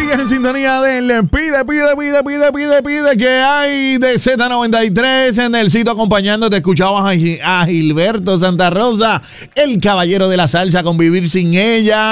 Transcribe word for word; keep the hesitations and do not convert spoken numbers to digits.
Sigues en sintonía del Pide, Pide, Pide, Pide, Pide, Pide que hay de Z noventa y tres en el sitio acompañándote. Escuchabas a, a Gilberto Santa Rosa, el caballero de la salsa, con Vivir Sin Ella.